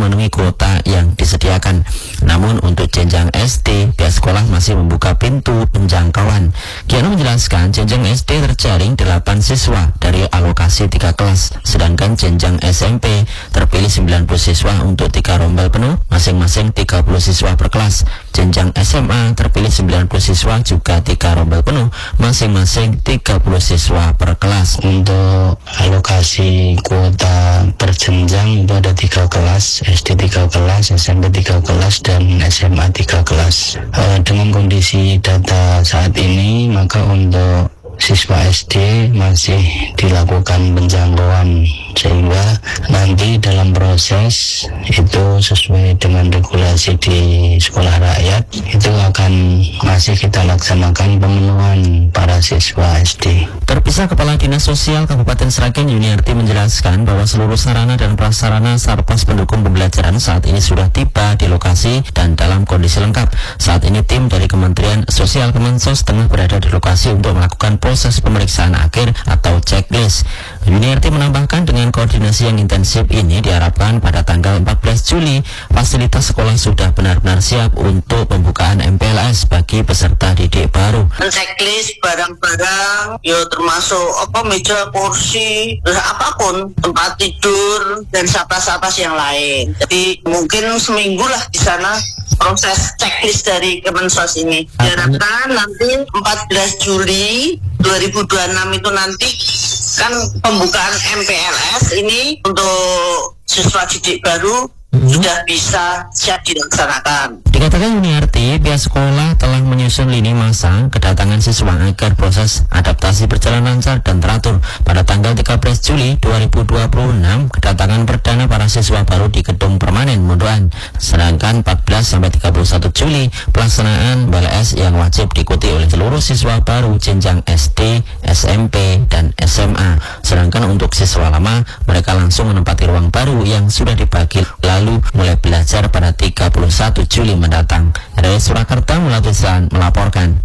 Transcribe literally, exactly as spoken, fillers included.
memenuhi kuota yang disediakan. Namun untuk jenjang S D, pihak sekolah masih membuka pintu penjangkauan. Kiano menjelaskan jenjang S D terjaring delapan siswa dari alokasi tiga kelas, sedangkan jenjang S M P terpilih sembilan puluh siswa untuk tiga rombel penuh, masing-masing tiga puluh siswa per kelas. Jenjang S M A terpilih sembilan puluh siswa juga tiga rombel penuh, masing-masing tiga puluh siswa per kelas. Untuk alokasi kuota per jenjang itu ada tiga kelas, S D tiga kelas, S M P tiga kelas, dan S M A tiga kelas. E, dengan kondisi data saat ini, maka untuk siswa S D masih dilakukan penjangkauan, sehingga nanti dalam proses itu sesuai dengan regulasi di sekolah rakyat itu akan masih kita laksanakan pemenuhan para siswa S D. Terpisah, Kepala Dinas Sosial Kabupaten Sragen Yuniarti menjelaskan bahwa seluruh sarana dan prasarana Sarpas pendukung pembelajaran saat ini sudah tiba di lokasi dan dalam kondisi lengkap. Saat ini tim dari Kementerian Sosial Kemensos tengah berada di lokasi untuk melakukan proses pemeriksaan akhir atau checklist. Yuniarti menambahkan dengan koordinasi yang intensif ini diharapkan pada tanggal empat belas Juli fasilitas sekolah sudah benar-benar siap untuk pembukaan M P L S bagi peserta didik baru. Checklist barang-barang, ya termasuk apa meja, kursi, apapun, tempat tidur dan sapas-sapas yang lain. Jadi mungkin seminggu lah di sana proses checklist dari Kemensos ini. Diharapkan nanti empat belas Juli dua ribu dua puluh enam itu nanti kan pembukaan M P L S ini untuk siswa didik baru hmm. sudah bisa siap dilaksanakan. Dikatakan Yuniarti, pihak sekolah telah menyusun lini masa kedatangan siswa agar proses adaptasi berjalan lancar dan teratur. Pada tanggal tiga belas Juli dua ribu dua puluh enam, kedatangan perdana para siswa baru di gedung permanen Mondoan. Sedangkan empat belas sampai tiga puluh satu Juli, pelaksanaan B L S yang wajib diikuti oleh seluruh siswa baru jenjang S D, S M P, dan S M A. Sedangkan untuk siswa lama, mereka langsung menempati ruang baru yang sudah dibagi, lalu mulai belajar pada tiga puluh satu Juli mendatang. Dari Surakarta, Mulatusan melaporkan.